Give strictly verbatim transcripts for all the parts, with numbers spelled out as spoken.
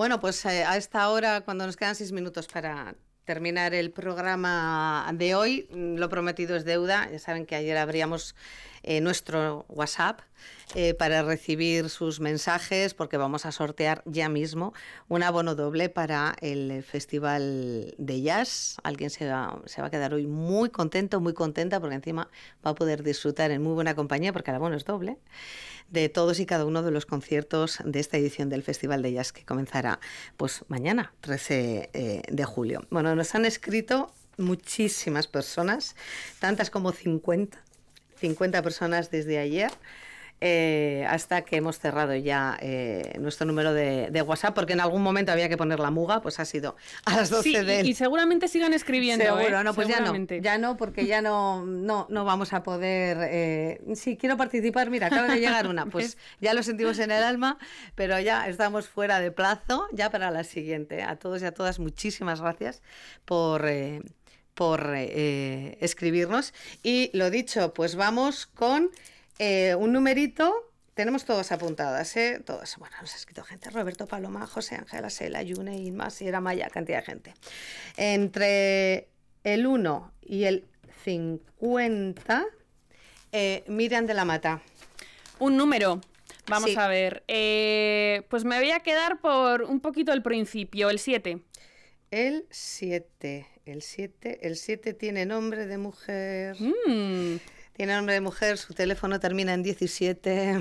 Bueno, pues eh, a esta hora, cuando nos quedan seis minutos para terminar el programa de hoy, lo prometido es deuda. Ya saben que ayer abríamos eh, nuestro WhatsApp eh, para recibir sus mensajes, porque vamos a sortear ya mismo un abono doble para el Festival de Jazz. Alguien se va, se va a quedar hoy muy contento, muy contenta, porque encima va a poder disfrutar en muy buena compañía, porque el abono es doble, de todos y cada uno de los conciertos de esta edición del Festival de Jazz, que comenzará pues mañana, trece de julio. Bueno, nos han escrito muchísimas personas, tantas como cincuenta, cincuenta personas desde ayer, eh, hasta que hemos cerrado ya eh, nuestro número de, de WhatsApp, porque en algún momento había que poner la muga, pues ha sido a las doce sí, del... y seguramente sigan escribiendo. Seguro, ¿eh? no, pues ya no, Seguramente. ya no, porque ya no, no, no vamos a poder... Eh, sí, quiero participar, mira, acaba de llegar una, pues ya lo sentimos en el alma, pero ya estamos fuera de plazo, ya para la siguiente. A todos y a todas, muchísimas gracias por... Eh, por eh, escribirnos. Y lo dicho, pues vamos con eh, un numerito. Tenemos todas apuntadas, ¿eh? Todas. Bueno, nos ha escrito gente. Roberto, Paloma, José Ángel, Asela, Yune, Inma, Sierra Maya, cantidad de gente. Entre el uno y el cincuenta, eh, Miriam de la Mata. Un número. Vamos Sí. a ver. Eh, pues me voy a quedar por un poquito el principio, el siete. El siete. El siete. El siete tiene nombre de mujer. Mm. Tiene nombre de mujer, su teléfono termina en diecisiete.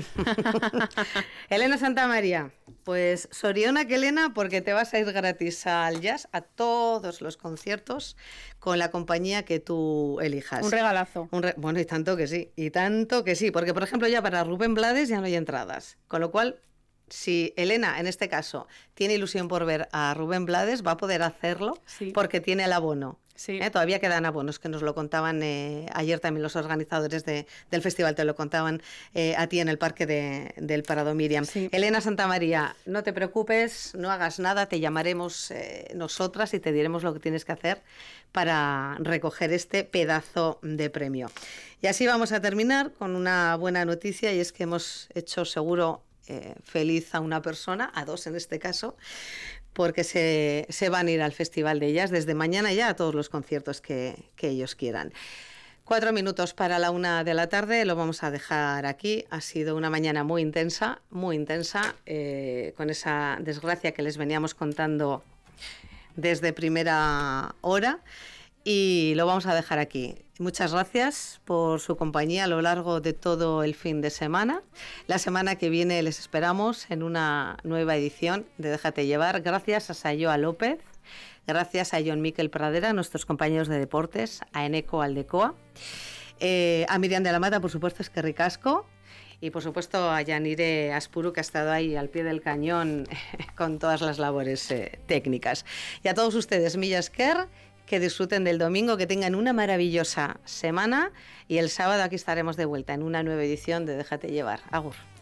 Elena Santamaría, pues Soriona que Elena, porque te vas a ir gratis al jazz, a todos los conciertos, con la compañía que tú elijas. Un regalazo. Un re bueno, y tanto que sí, y tanto que sí, porque por ejemplo ya para Rubén Blades ya no hay entradas, con lo cual... Si Elena, en este caso, tiene ilusión por ver a Rubén Blades, va a poder hacerlo Sí. porque tiene el abono. Sí. ¿Eh? Todavía quedan abonos, que nos lo contaban eh, ayer también los organizadores de, del festival, te lo contaban eh, a ti en el parque de, del Parado Miriam. Sí. Elena Santamaría, no te preocupes, no hagas nada, te llamaremos eh, nosotras y te diremos lo que tienes que hacer para recoger este pedazo de premio. Y así vamos a terminar con una buena noticia, y es que hemos hecho seguro... Eh, feliz a una persona, a dos en este caso, porque se, se van a ir al Festival de Jazz desde mañana ya a todos los conciertos que, que ellos quieran. Cuatro minutos para la una de la tarde, lo vamos a dejar aquí. Ha sido una mañana muy intensa, muy intensa, eh, con esa desgracia que les veníamos contando desde primera hora. Y lo vamos a dejar aquí. Muchas gracias por su compañía a lo largo de todo el fin de semana. La semana que viene les esperamos en una nueva edición de Déjate Llevar. Gracias a Sayoa López, gracias a John Miquel Pradera, nuestros compañeros de deportes, a Eneco Aldecoa, eh, a Miriam de la Mata, por supuesto, es que ricasco. Y por supuesto a Yanire Aspuru, que ha estado ahí al pie del cañón con todas las labores eh, técnicas. Y a todos ustedes, Milla Esker, que disfruten del domingo, que tengan una maravillosa semana, y el sábado aquí estaremos de vuelta en una nueva edición de Déjate Llevar. Agur.